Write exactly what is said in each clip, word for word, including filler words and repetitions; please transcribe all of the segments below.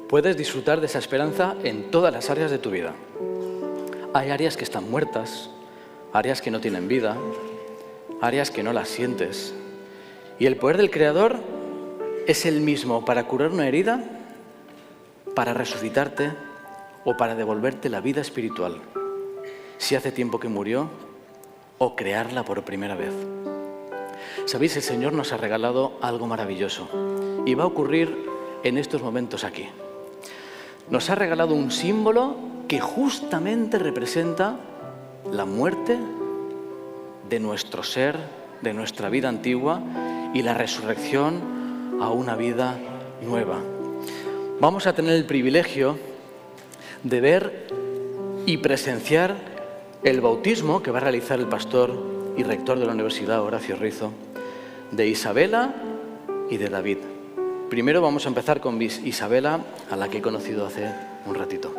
puedes disfrutar de esa esperanza en todas las áreas de tu vida. Hay áreas que están muertas, áreas que no tienen vida, áreas que no las sientes. Y el poder del Creador es el mismo para curar una herida, para resucitarte o para devolverte la vida espiritual, si hace tiempo que murió, o crearla por primera vez. ¿Sabéis? El Señor nos ha regalado algo maravilloso y va a ocurrir en estos momentos aquí. Nos ha regalado un símbolo que justamente representa la muerte de nuestro ser, de nuestra vida antigua y la resurrección a una vida nueva. Vamos a tener el privilegio de ver y presenciar el bautismo que va a realizar el pastor y rector de la Universidad, Horacio Rizo, de Isabela y de David. Primero vamos a empezar con Isabela, a la que he conocido hace un ratito.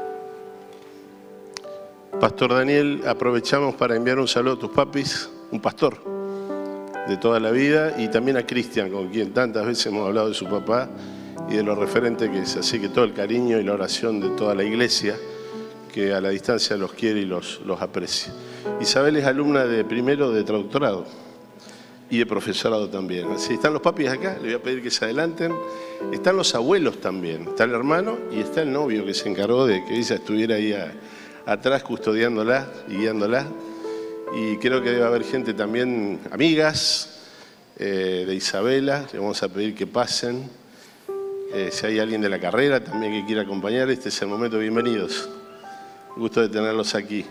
Pastor Daniel, aprovechamos para enviar un saludo a tus papis, un pastor de toda la vida, y también a Cristian, con quien tantas veces hemos hablado de su papá y de lo referente que es. Así que todo el cariño y la oración de toda la iglesia, que a la distancia los quiere y los, los aprecia. Isabel es alumna de primero de traductorado y de profesorado también. Así están los papis acá, le voy a pedir que se adelanten. Están los abuelos también, está el hermano y está el novio que se encargó de que ella estuviera ahí a, atrás custodiándola y guiándola. Y creo que debe haber gente también, amigas eh, de Isabela, le vamos a pedir que pasen. Eh, si hay alguien de la carrera también que quiera acompañar, este es el momento. Bienvenidos. Gusto de tenerlos aquí.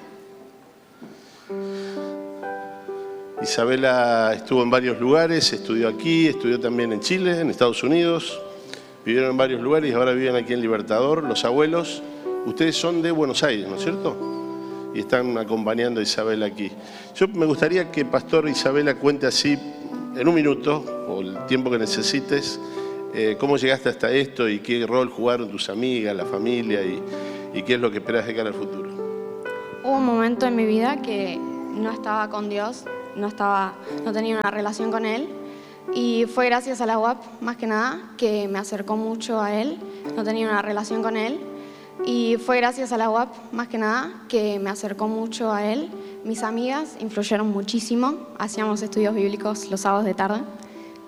Isabela estuvo en varios lugares, estudió aquí, estudió también en Chile, en Estados Unidos. Vivieron en varios lugares y ahora viven aquí en Libertador. Los abuelos, ustedes son de Buenos Aires, ¿no es cierto? Y están acompañando a Isabela aquí. Yo me gustaría que Pastor Isabela cuente así, en un minuto, o el tiempo que necesites, eh, cómo llegaste hasta esto y qué rol jugaron tus amigas, la familia y... ¿Y qué es lo que esperas de cara al futuro? Hubo un momento en mi vida que no estaba con Dios, no, estaba, no tenía una relación con Él. Y fue gracias a la U A P, más que nada, que me acercó mucho a Él. No tenía una relación con Él. Y fue gracias a la U A P, más que nada, que me acercó mucho a Él. Mis amigas influyeron muchísimo. Hacíamos estudios bíblicos los sábados de tarde.